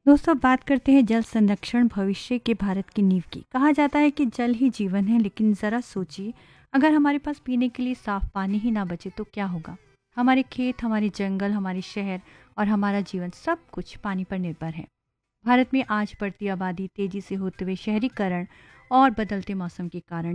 दोस्तों, अब बात करते हैं जल संरक्षण भविष्य के भारत की नींव की। कहा जाता है कि जल ही जीवन है, लेकिन ज़रा सोचिए, अगर हमारे पास पीने के लिए साफ पानी ही ना बचे तो क्या होगा? हमारे खेत, हमारे जंगल, हमारे शहर और हमारा जीवन सब कुछ पानी पर निर्भर है। भारत में आज बढ़ती आबादी, तेजी से होते हुए शहरीकरण और बदलते मौसम के कारण